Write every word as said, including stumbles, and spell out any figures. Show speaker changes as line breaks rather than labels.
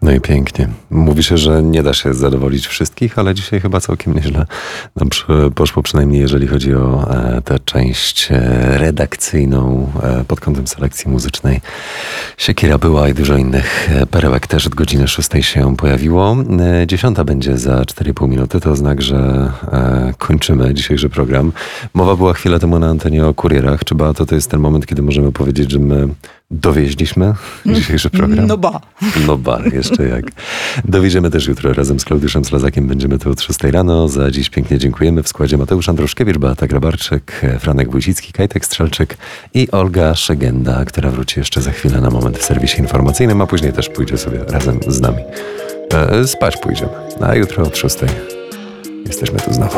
No i pięknie. Mówi się, że nie da się zadowolić wszystkich, ale dzisiaj chyba całkiem nieźle nam poszło, przynajmniej jeżeli chodzi o e, tę część e, redakcyjną e, pod kątem selekcji muzycznej. Siekiera była i dużo innych e, perełek też od godziny szóstej się pojawiło. E, dziesiąta będzie za cztery i pół minuty, to znak, że e, kończymy dzisiejszy program. Mowa była chwilę temu na antenie o kurierach. Czy Beato, to jest ten moment, kiedy możemy powiedzieć, że my dowieźliśmy dzisiejszy program?
No ba.
No ba, jeszcze jak. Dowieziemy też jutro razem z Klaudiuszem Slazakiem. Będziemy tu od szóstej rano. Za dziś pięknie dziękujemy. W składzie Mateusz Andruszkiewicz, Beata Grabarczyk, Franek Wójcicki, Kajtek Strzelczyk i Olga Szegenda, która wróci jeszcze za chwilę na moment w serwisie informacyjnym, a później też pójdzie sobie razem z nami. E, spać pójdziemy. A jutro od szóstej jesteśmy tu znowu.